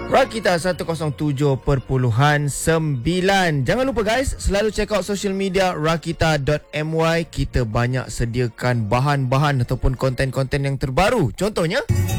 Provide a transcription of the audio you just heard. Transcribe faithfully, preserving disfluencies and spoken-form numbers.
Rakita seratus tujuh perpuluhan sembilan. Jangan lupa guys, selalu check out social media rakita dot my. Kita banyak sediakan bahan-bahan ataupun konten-konten yang terbaru. Contohnya